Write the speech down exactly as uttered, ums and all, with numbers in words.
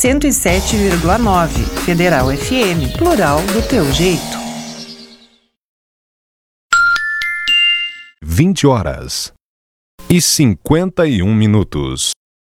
cento e sete vírgula nove. Federal F M, plural do teu jeito. vinte horas e cinquenta e um minutos.